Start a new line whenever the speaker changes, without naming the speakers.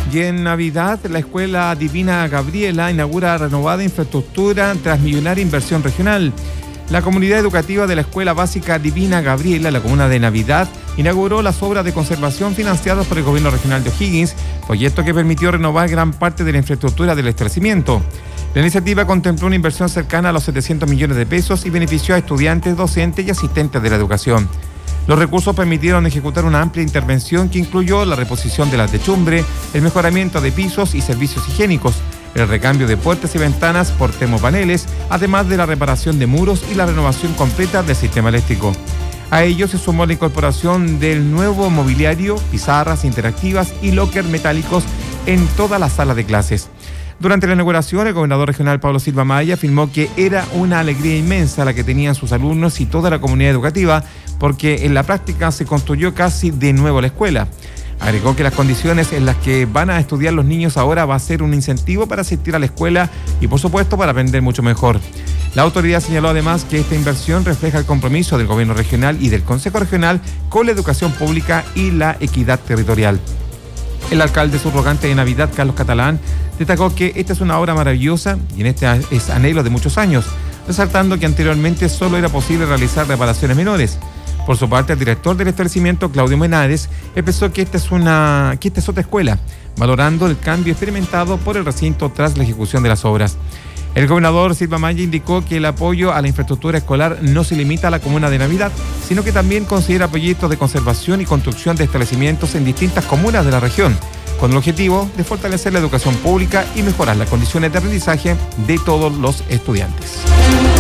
Y en Navidad, la Escuela Divina Gabriela inaugura renovada infraestructura tras millonaria inversión regional. La comunidad educativa de la Escuela Básica Divina Gabriela, la comuna de Navidad, inauguró las obras de conservación financiadas por el gobierno regional de O'Higgins, proyecto que permitió renovar gran parte de la infraestructura del establecimiento. La iniciativa contempló una inversión cercana a los 700 millones de pesos y benefició a estudiantes, docentes y asistentes de la educación. Los recursos permitieron ejecutar una amplia intervención que incluyó la reposición de las techumbre, el mejoramiento de pisos y servicios higiénicos, el recambio de puertas y ventanas por termopaneles, además de la reparación de muros y la renovación completa del sistema eléctrico. A ello se sumó la incorporación del nuevo mobiliario, pizarras interactivas y locker metálicos en todas las salas de clases. Durante la inauguración, el gobernador regional Pablo Silva Maya afirmó que era una alegría inmensa la que tenían sus alumnos y toda la comunidad educativa, porque en la práctica se construyó casi de nuevo la escuela. Agregó que las condiciones en las que van a estudiar los niños ahora va a ser un incentivo para asistir a la escuela y, por supuesto, para aprender mucho mejor. La autoridad señaló además que esta inversión refleja el compromiso del gobierno regional y del Consejo Regional con la educación pública y la equidad territorial. El alcalde subrogante de Navidad, Carlos Catalán, destacó que esta es una obra maravillosa y en este es anhelo de muchos años, resaltando que anteriormente solo era posible realizar reparaciones menores. Por su parte, el director del establecimiento, Claudio Menares, expresó que esta es otra escuela, valorando el cambio experimentado por el recinto tras la ejecución de las obras. El gobernador Silva Maya indicó que el apoyo a la infraestructura escolar no se limita a la comuna de Navidad, sino que también considera proyectos de conservación y construcción de establecimientos en distintas comunas de la región, con el objetivo de fortalecer la educación pública y mejorar las condiciones de aprendizaje de todos los estudiantes.